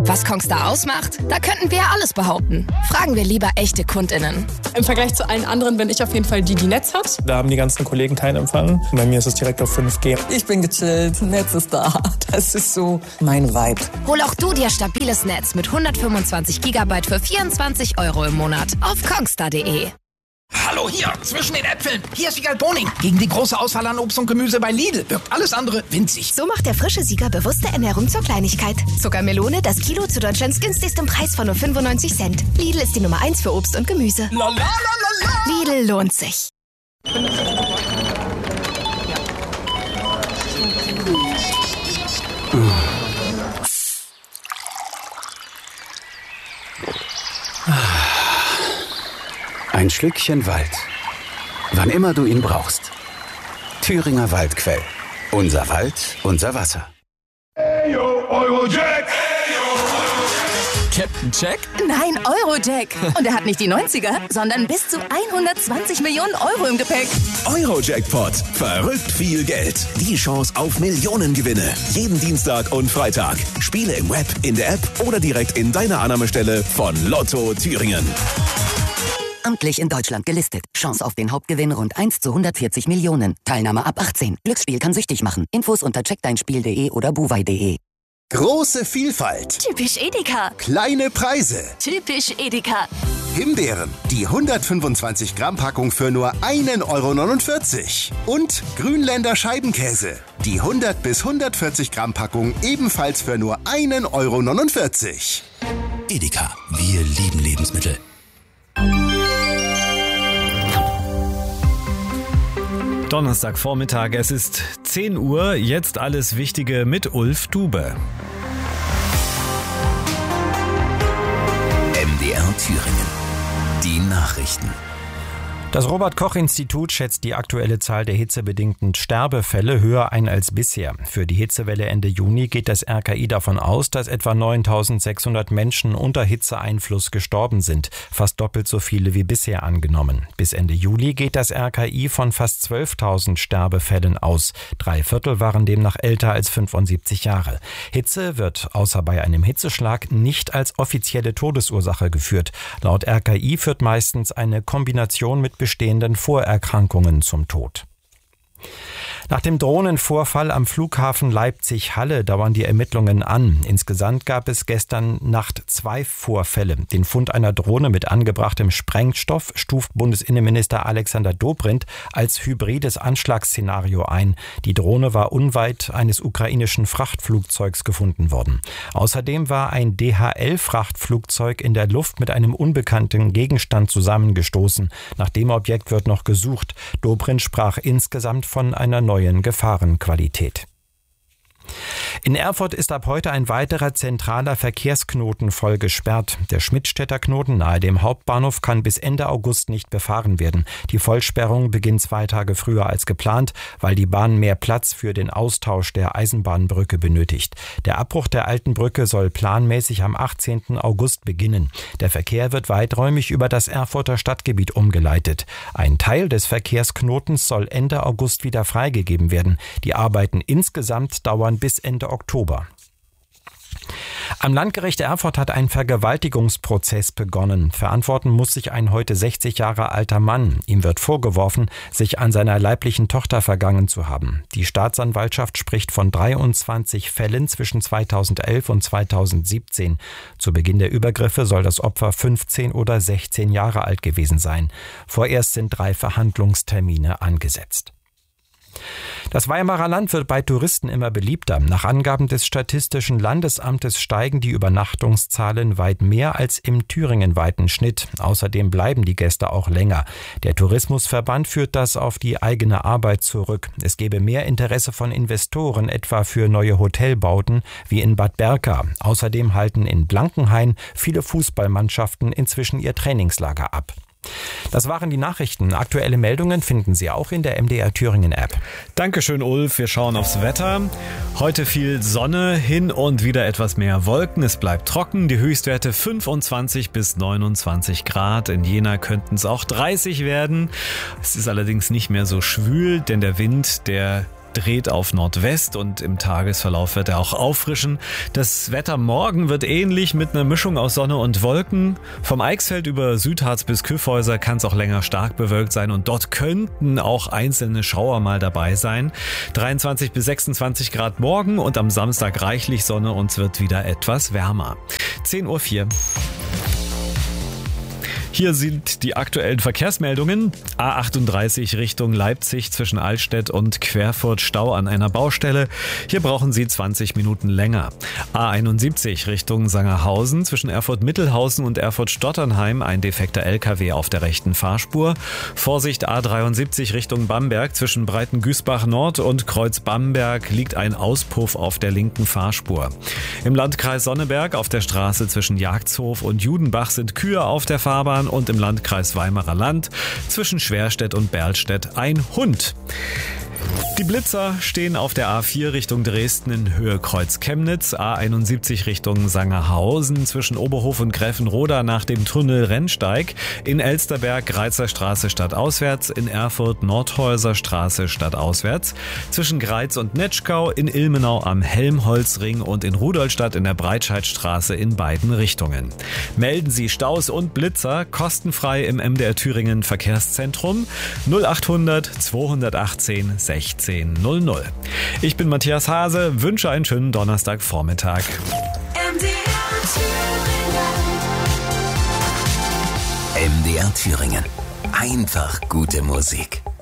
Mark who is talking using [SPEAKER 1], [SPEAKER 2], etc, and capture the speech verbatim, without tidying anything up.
[SPEAKER 1] Was Kongstar ausmacht? Da könnten wir ja alles behaupten. Fragen wir lieber echte KundInnen.
[SPEAKER 2] Im Vergleich zu allen anderen bin ich auf jeden Fall die, die Netz hat.
[SPEAKER 3] Da haben die ganzen Kollegen keinen Empfang. Bei mir ist es direkt auf fünf G.
[SPEAKER 4] Ich bin gechillt, Netz ist da. Das ist so mein Vibe.
[SPEAKER 1] Hol auch du dir stabiles Netz mit hundertfünfundzwanzig Gigabyte für vierundzwanzig Euro im Monat auf kongstar punkt de.
[SPEAKER 5] Hallo hier, zwischen den Äpfeln. Hier ist Wiegald Boning. Gegen die große Auswahl an Obst und Gemüse bei Lidl wirkt alles andere winzig.
[SPEAKER 1] So macht der frische Sieger bewusste Ernährung zur Kleinigkeit. Zuckermelone, das Kilo zu Deutschlands günstigstem Preis von nur fünfundneunzig Cent. Lidl ist die Nummer eins für Obst und Gemüse.
[SPEAKER 5] La, la, la, la, la.
[SPEAKER 1] Lidl lohnt sich.
[SPEAKER 6] Ein Schlückchen Wald. Wann immer du ihn brauchst. Thüringer Waldquell. Unser Wald, unser Wasser.
[SPEAKER 7] Ayo, Eurojack!
[SPEAKER 8] Captain Jack?
[SPEAKER 9] Nein, Eurojack. Und er hat nicht die neunziger, sondern bis zu hundertzwanzig Millionen Euro im Gepäck.
[SPEAKER 10] Eurojackpot. Verrückt viel Geld. Die Chance auf Millionengewinne. Jeden Dienstag und Freitag. Spiele im Web, in der App oder direkt in deiner Annahmestelle von Lotto Thüringen.
[SPEAKER 11] Amtlich in Deutschland gelistet. Chance auf den Hauptgewinn rund eins zu hundertvierzig Millionen. Teilnahme ab achtzehn. Glücksspiel kann süchtig machen. Infos unter check dein spiel punkt de oder buwei punkt de.
[SPEAKER 12] Große Vielfalt.
[SPEAKER 9] Typisch Edeka.
[SPEAKER 12] Kleine Preise.
[SPEAKER 9] Typisch Edeka.
[SPEAKER 12] Himbeeren, die hundertfünfundzwanzig Gramm Packung für nur ein Euro neunundvierzig. Und Grünländer Scheibenkäse, die hundert bis hundertvierzig Gramm Packung ebenfalls für nur ein Euro neunundvierzig.
[SPEAKER 10] Edeka, wir lieben Lebensmittel.
[SPEAKER 13] Donnerstagvormittag, es ist zehn Uhr, jetzt alles Wichtige mit Ulf Dube.
[SPEAKER 10] M D R Thüringen. Die Nachrichten.
[SPEAKER 13] Das Robert-Koch-Institut schätzt die aktuelle Zahl der hitzebedingten Sterbefälle höher ein als bisher. Für die Hitzewelle Ende Juni geht das R K I davon aus, dass etwa neuntausendsechshundert Menschen unter Hitzeeinfluss gestorben sind, fast doppelt so viele wie bisher angenommen. Bis Ende Juli geht das R K I von fast zwölftausend Sterbefällen aus. Drei Viertel waren demnach älter als fünfundsiebzig Jahre. Hitze wird außer bei einem Hitzeschlag nicht als offizielle Todesursache geführt. Laut R K I führt meistens eine Kombination mit bestehenden Vorerkrankungen zum Tod. Nach dem Drohnenvorfall am Flughafen Leipzig-Halle dauern die Ermittlungen an. Insgesamt gab es gestern Nacht zwei Vorfälle. Den Fund einer Drohne mit angebrachtem Sprengstoff stuft Bundesinnenminister Alexander Dobrindt als hybrides Anschlagsszenario ein. Die Drohne war unweit eines ukrainischen Frachtflugzeugs gefunden worden. Außerdem war ein D H L-Frachtflugzeug in der Luft mit einem unbekannten Gegenstand zusammengestoßen. Nach dem Objekt wird noch gesucht. Dobrindt sprach insgesamt von einer neuen Gefahrenqualität. In Erfurt ist ab heute ein weiterer zentraler Verkehrsknoten voll gesperrt. Der Schmidtstädter Knoten nahe dem Hauptbahnhof kann bis Ende August nicht befahren werden. Die Vollsperrung beginnt zwei Tage früher als geplant, weil die Bahn mehr Platz für den Austausch der Eisenbahnbrücke benötigt. Der Abbruch der alten Brücke soll planmäßig am achtzehnten August beginnen. Der Verkehr wird weiträumig über das Erfurter Stadtgebiet umgeleitet. Ein Teil des Verkehrsknotens soll Ende August wieder freigegeben werden. Die Arbeiten insgesamt dauern bis Ende Oktober. Am Landgericht Erfurt hat ein Vergewaltigungsprozess begonnen. Verantworten muss sich ein heute sechzig Jahre alter Mann. Ihm wird vorgeworfen, sich an seiner leiblichen Tochter vergangen zu haben. Die Staatsanwaltschaft spricht von dreiundzwanzig Fällen zwischen zweitausendelf und zweitausendsiebzehn. Zu Beginn der Übergriffe soll das Opfer fünfzehn oder sechzehn Jahre alt gewesen sein. Vorerst sind drei Verhandlungstermine angesetzt. Das Weimarer Land wird bei Touristen immer beliebter. Nach Angaben des Statistischen Landesamtes steigen die Übernachtungszahlen weit mehr als im thüringenweiten Schnitt. Außerdem bleiben die Gäste auch länger. Der Tourismusverband führt das auf die eigene Arbeit zurück. Es gebe mehr Interesse von Investoren, etwa für neue Hotelbauten wie in Bad Berka. Außerdem halten in Blankenhain viele Fußballmannschaften inzwischen ihr Trainingslager ab. Das waren die Nachrichten. Aktuelle Meldungen finden Sie auch in der M D R Thüringen App. Dankeschön, Ulf. Wir schauen aufs Wetter. Heute viel Sonne, hin und wieder etwas mehr Wolken. Es bleibt trocken. Die Höchstwerte fünfundzwanzig bis neunundzwanzig Grad. In Jena könnten es auch dreißig werden. Es ist allerdings nicht mehr so schwül, denn der Wind, der
[SPEAKER 8] dreht auf Nordwest und im Tagesverlauf wird er auch auffrischen. Das Wetter morgen wird ähnlich mit einer Mischung aus Sonne und Wolken. Vom Eichsfeld über Südharz bis Kyffhäuser kann es auch länger stark bewölkt sein und dort könnten auch einzelne Schauer mal dabei sein. dreiundzwanzig bis sechsundzwanzig Grad morgen und am Samstag reichlich Sonne und es wird wieder etwas wärmer. zehn Uhr vier. Hier sind die aktuellen Verkehrsmeldungen. A achtunddreißig Richtung Leipzig zwischen Altstedt und Querfurt Stau an einer Baustelle. Hier brauchen Sie zwanzig Minuten länger. A einundsiebzig Richtung Sangerhausen zwischen Erfurt-Mittelhausen und Erfurt-Stotternheim ein defekter L K W auf der rechten Fahrspur. Vorsicht A dreiundsiebzig Richtung Bamberg zwischen Breitengüßbach Nord und Kreuz Bamberg liegt ein Auspuff auf der linken Fahrspur. Im Landkreis Sonneberg auf der Straße zwischen Jagdshof und Judenbach sind Kühe auf der Fahrbahn und im Landkreis Weimarer Land zwischen Schwerstedt und Berlstedt ein Hund. Die Blitzer stehen auf der A vier Richtung Dresden in Höhe Kreuz Chemnitz, A einundsiebzig Richtung Sangerhausen zwischen Oberhof und Gräfenroda nach dem Tunnel Rennsteig, in Elsterberg Greizer Straße stadtauswärts, in Erfurt Nordhäuser Straße stadtauswärts, zwischen Greiz und Netschkau, in Ilmenau am Helmholtzring und in Rudolstadt in der Breitscheidstraße in beiden Richtungen. Melden Sie Staus und Blitzer kostenfrei im M D R Thüringen Verkehrszentrum null achthundert zweihundertachtzehn sechzehn null null. Ich bin Matthias Hase, wünsche einen schönen Donnerstagvormittag.
[SPEAKER 10] M D R Thüringen. Einfach gute Musik.